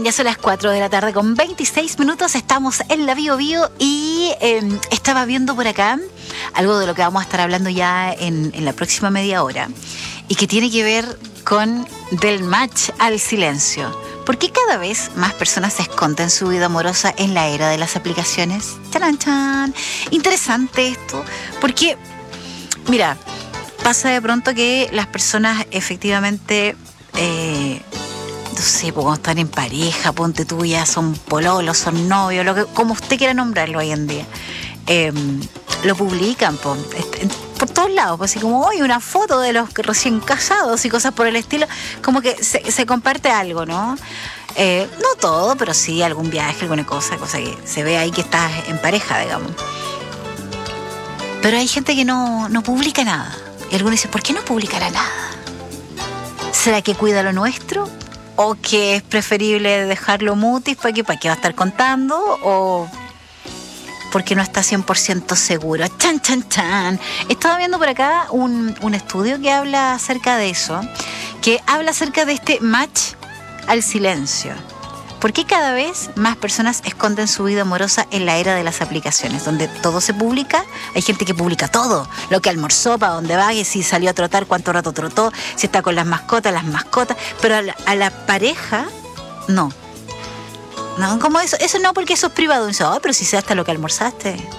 Ya son las 4 de la tarde con 26 minutos. Estamos en la Bio Bio y estaba viendo por acá algo de lo que vamos a estar hablando ya en la próxima media hora y que tiene que ver con del match al silencio. ¿Por qué cada vez más personas se esconden su vida amorosa en la era de las aplicaciones? ¡Chan, chan! Interesante esto, porque, mira, pasa de pronto que las personas efectivamente, no sé, cuando están en pareja, ponte tú, ya son pololos, son novios, como usted quiera nombrarlo hoy en día, lo publican por todos lados, pues, así como hoy una foto de los recién casados y cosas por el estilo, como que se comparte algo, ¿no? No todo, pero sí algún viaje, alguna cosa que se ve ahí que estás en pareja, digamos. Pero hay gente que no publica nada. Y algunos dicen, ¿por qué no publicará nada? ¿Será que cuida lo nuestro? ¿O que es preferible dejarlo mutis para qué va a estar contando? ¿O porque no está 100% seguro? ¡Chan, chan, chan! Estaba viendo por acá un estudio que habla acerca de eso, que habla acerca de este match al silencio. ¿Por qué cada vez más personas esconden su vida amorosa en la era de las aplicaciones, donde todo se publica? Hay gente que publica todo, lo que almorzó, para dónde va, y si salió a trotar, cuánto rato trotó, si está con las mascotas, pero a la pareja, no. No, como eso no, porque eso es privado. Pero si sé hasta lo que almorzaste.